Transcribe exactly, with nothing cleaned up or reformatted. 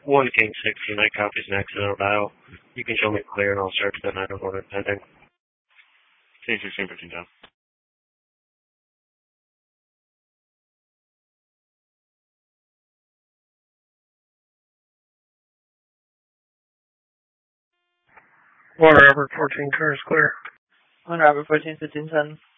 One King sixteen, I copies an accidental dial. You can show me clear and I'll search the night of order pending. King sixteen, fifteen down. One Robert fourteen, car is clear. One Robert fourteen, fifteen ten.